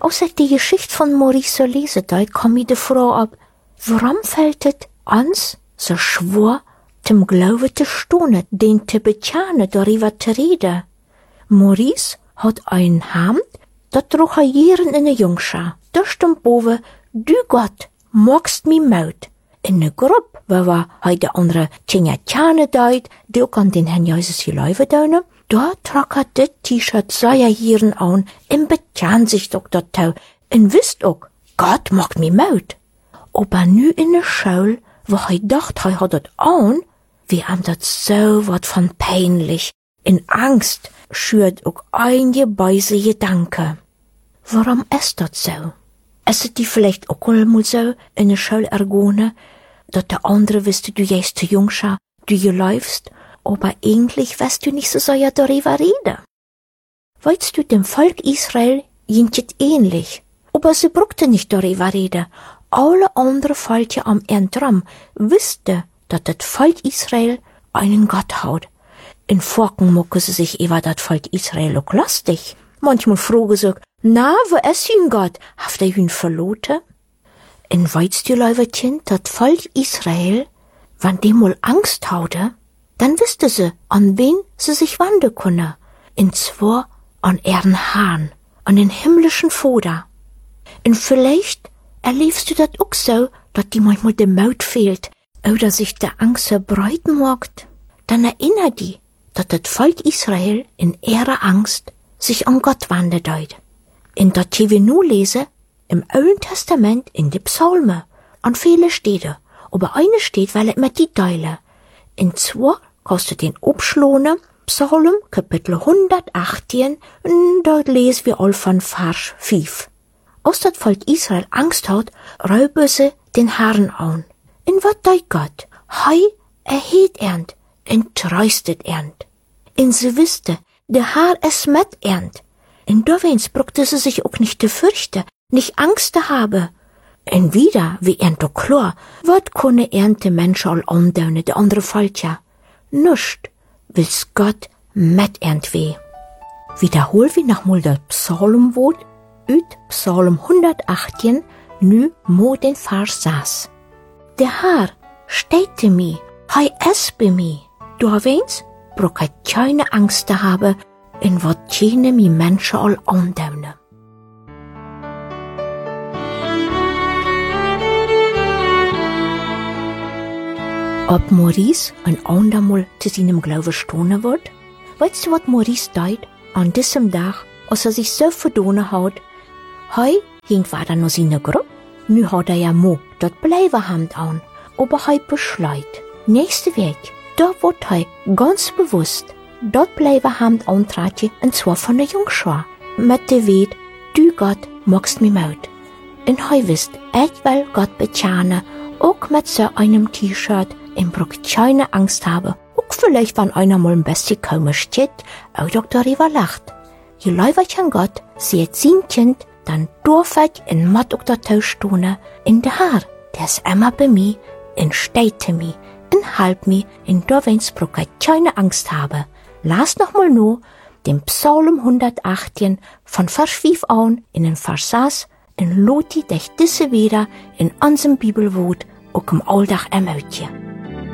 Als ik die Geschichte von Maurice so lese, da kom mir de Frage ab, warum fällt het ons so schwer, zum Glauben zu stehen, den zu bekennen, darüber zu reden? Maurice hat ein Hemd, dat droeg hij jaren in de Jungschar. Daar stond boven, du Gott, magst mi Maut. In de groep, waar hij de andere Tjinjatjane duidt, die ook aan den Herrn Jesus geluiven duinen, daar trok hij dit T-shirt seiner jaren aan en bekend zich ook dat touw. En wist ook, Gott mag mi Maut. Aber nu in de Schule, wo hij dacht, hij had het aan, wie hem dat so wat van peinlich. In Angst schürt ook einige beise Gedanken. Warum ist das so? Ist es die vielleicht auch mal so in der Schule ergone, dass der andere wüsste, du gehst zu Jungscha, du läufst, aber eigentlich weißt du nicht so sehr darüber reden. Weißt du, dem Volk Israel ging es ähnlich, aber sie brauchte nicht darüber reden. Alle anderen Völker am Endram wussten, dass das Volk Israel einen Gott hat. In Forken mucken sie sich über das Volk Israel auch lustig. Manchmal fragen sie, na, wo ist hun Gott? Haft hun verloren? In weißt du, Leuwertchen, das Volk Israel, wenn die mal Angst hatte, dann wüsste sie, an wen sie sich wenden können. Und zwar an ihren Herrn, an den himmlischen Vater. Und vielleicht erlebst du das auch so, dass die manchmal der Mut fehlt, oder sich der Angst verbreiten mag. Dann erinnere dich, dass das Volk Israel in ihrer Angst sich an Gott wendet. In das wir nu lesen, im Alten Testament in die Psalmen, an viele Städte, aber eine steht, weil ich mit die teile. In zwar kannst du den abschlohnen, Psalm, Kapitel 118, und dort lesen wir all von Vers 5. Als das Volk Israel Angst hat, räuben sie den Herrn an. In wat deut Gott? Hei erheet ernt, en tröstet ernt. En sie wüsste, der Herr es mit ernt. In Dovens brauchte sie sich auch nicht zu fürchten, nicht Angst zu haben. En wieder, wie ernt doch klar, wat kunne ernte Menschen all andaunen, de andere Völker? Nuscht, will's Gott mit ernt weh. Wiederhol wie nochmal das Psalmwort, ut Psalm 118, nu mo den Vers 6. Der Herr steht zu mir, hei es bei mir. Du erwähnst, brauch ich keine Angst zu haben, in wat keine mi Menschen all andaunen. Ob Maurice ein andermal zu seinem Glauben stehen wird? Weißt du, was Maurice deut an diesem Tag, als sich so verdonen hat? Hei ging weiter noch seine Gruppe. Nu hat ja mo dat Bleiberhand an, aber hei beschleit. Nächste Weg, da wird hei ganz bewusst dat Bleiberhand antratje, und zwar von der Jungschar. Mit der Weet, du Gott magst mi Maut. Und hei wisst, ich will Gott bekennen, auch mit so einem T-Shirt, und brauch keine Angst habe. Auch vielleicht, wenn einer mal ein bisschen komisch steht, auch doch darüber lacht. Je läufert an Gott, sieht sein Kind, dann darf ich in Matt auch der Tauschstone in der Haar. Der ist immer bei mir, und steht zu mir, und halb mir, und da wenns brauch ich keine Angst habe. Las noch mal nur den Psalm 118 von Vers 5 an, in den Vers 6, und loti dich diese wieder in unserem Bibelwort auch im Alltag ermöglichen.